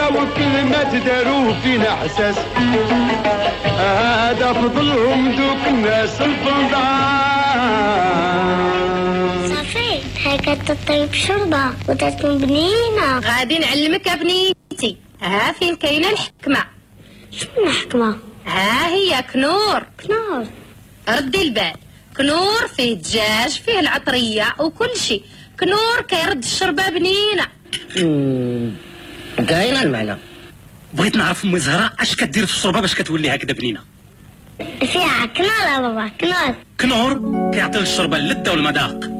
وكل ما تداروا فينا حساس. هذا فضلهم دوك الناس الفنضان. صافي هاكا تطيب شربة وتكون بنينة. غادي نعلمك يا بنيتي، ها فين كاينه الحكمه. شنو الحكمة؟ ها هي كنور. كنور. ردي البال، كنور فيه دجاج فيه العطريه وكل شيء. كنور كيرد الشربه بنينه. كاينه المعنى. بغيت نعرف امي زهره اش كدير في الشوربه باش كتولي هكذا بنينه. فيها كنور يا بابا، كنور. كنور كيعطي للشوربه اللذه والمذاق.